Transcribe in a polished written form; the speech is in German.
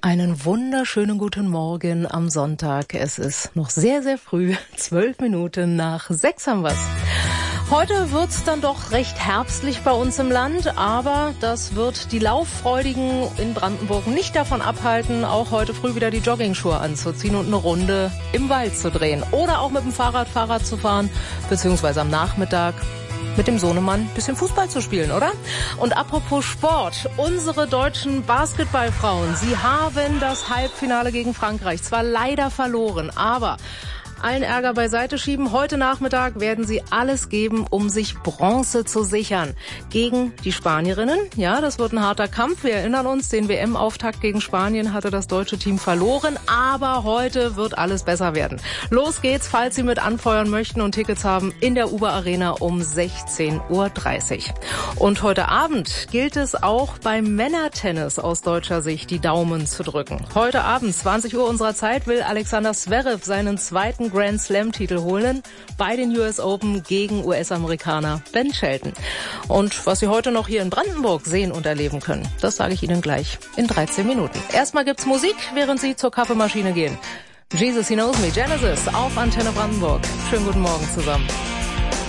Einen wunderschönen guten Morgen am Sonntag. Es ist noch sehr, sehr früh. 12 Minuten nach 6 haben wir's. Heute wird's dann doch recht herbstlich bei uns im Land, aber das wird die Lauffreudigen in Brandenburg nicht davon abhalten, auch heute früh wieder die Joggingschuhe anzuziehen und eine Runde im Wald zu drehen. Oder auch mit dem Fahrrad zu fahren, beziehungsweise am Nachmittag mit dem Sohnemann ein bisschen Fußball zu spielen, oder? Und apropos Sport, unsere deutschen Basketballfrauen, sie haben das Halbfinale gegen Frankreich zwar leider verloren, aber allen Ärger beiseite schieben. Heute Nachmittag werden sie alles geben, um sich Bronze zu sichern. Gegen die Spanierinnen. Ja, das wird ein harter Kampf. Wir erinnern uns, den WM-Auftakt gegen Spanien hatte das deutsche Team verloren. Aber heute wird alles besser werden. Los geht's, falls Sie mit anfeuern möchten und Tickets haben, in der Uber Arena um 16:30 Uhr. Und heute Abend gilt es auch beim Männertennis aus deutscher Sicht die Daumen zu drücken. Heute Abend, 20 Uhr unserer Zeit, will Alexander Zverev seinen zweiten Grand Slam-Titel holen bei den US Open gegen US-Amerikaner Ben Shelton. Und was Sie heute noch hier in Brandenburg sehen und erleben können, das sage ich Ihnen gleich in 13 Minuten. Erstmal gibt's Musik, während Sie zur Kaffeemaschine gehen. Jesus He Knows Me, Genesis auf Antenne Brandenburg. Schönen guten Morgen zusammen.